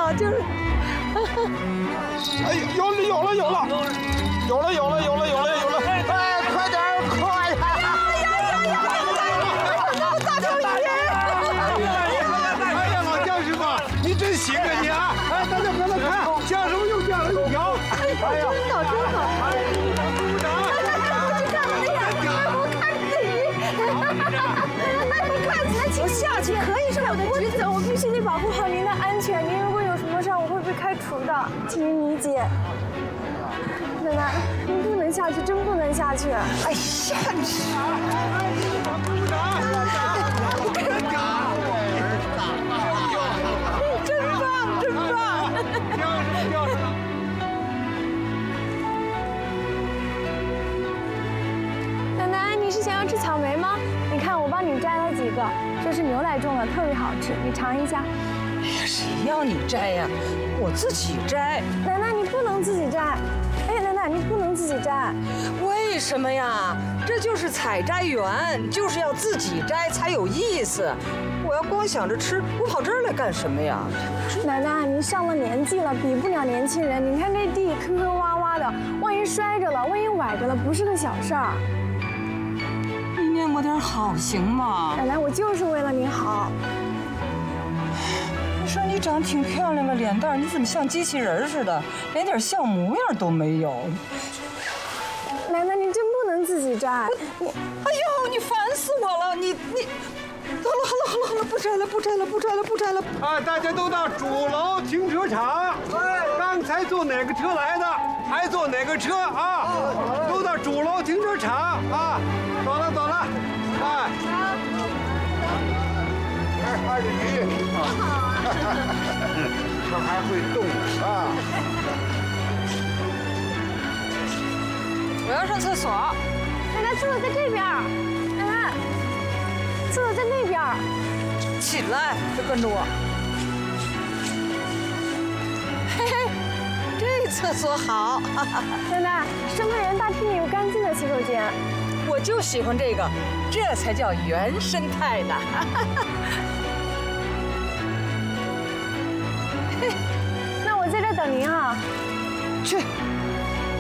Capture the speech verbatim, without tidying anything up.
好，就是。 哎，有了有了有了，有了有了有了有了有了！哎，快点快！ 呀呀呀！大条鱼！ 哎呀，老姜师傅，你真行啊你啊！哎，大家快来看，姜师傅又钓了一条！哎呀， 真好真好！ 鼓掌！ 去干嘛呀？我看自己。我看起来，请下去，可以是我的职责，我必须得保护好您的安全。您如果有什么事儿，我会被开除的，请您理解。奶奶，您不能下去，真不能下去。 哎呀，你鼓掌！ 真棒，真棒！ 姜师傅，姜师傅。 奶奶，你是想要吃草莓吗？你看，我帮你摘了几个，这是牛奶种的，特别好吃，你尝一下。 哎呀，谁要你摘呀？我自己摘。 奶奶，你不能自己摘。哎，奶奶，你不能自己摘。 为什么呀？这就是采摘园，就是要自己摘才有意思。我要光想着吃，我跑这儿来干什么呀？ 奶奶，您上了年纪了，比不了年轻人。你看这地坑坑洼洼的，万一摔着了，万一崴着了，不是个小事儿。 你念我点好行吗？ 奶奶，我就是为了您好。 你说你长得挺漂亮个脸蛋，你怎么像机器人似的，连点像模样都没有？ 奶奶，你真不能自己摘。 你，哎呦，你烦死我了！你你，好了好了好了好了，不摘了不摘了不摘了不摘了。 啊，大家都到主楼停车场。哎，刚才坐哪个车来的？还坐哪个车啊？都到主楼停车场啊！走了走了，哎。二二只鱼，它还会动啊！ 我要上厕所。 奶奶，厕所在这边。奶奶，厕所在那边。 起来，就跟着我。嘿嘿，这厕所好。 奶奶，生态园大厅里有干净的洗手间。 我就喜欢这个，这才叫原生态呢。 那我在这等您啊。 去。